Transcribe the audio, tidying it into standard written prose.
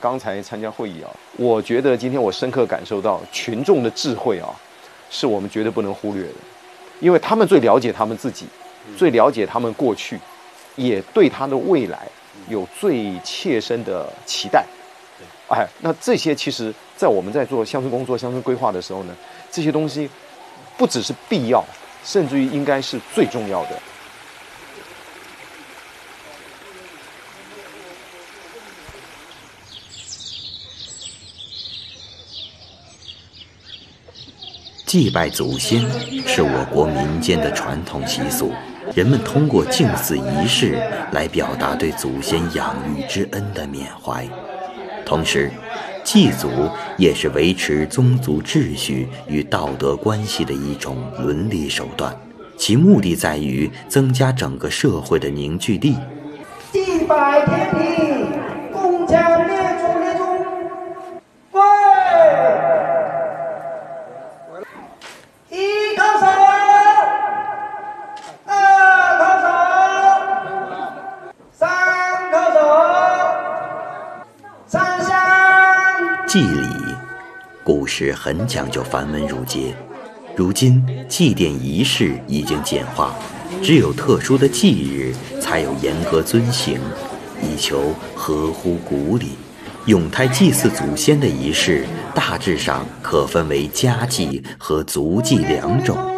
刚才参加会议啊，我觉得今天我深刻感受到群众的智慧啊，是我们绝对不能忽略的，因为他们最了解他们自己，最了解他们过去，也对他的未来有最切身的期待。哎，那这些其实，在我们在做乡村工作、乡村规划的时候呢，这些东西不只是必要，甚至于应该是最重要的。 祭拜祖先是我国民间的传统习俗，人们通过祭祀仪式来表达对祖先养育之恩的缅怀。同时，祭祖也是维持宗族秩序与道德关系的一种伦理手段，其目的在于增加整个社会的凝聚力。 祭拜天地，共强列祖列宗。喂，一叩首，二叩首，三叩首，上香。 祭礼古时很讲究繁文缛节，如今祭奠仪式已经简化，只有特殊的忌日才有严格遵行，以求合乎古礼。咏胎祭祀祖先的仪式大致上可分为家祭和族祭两种。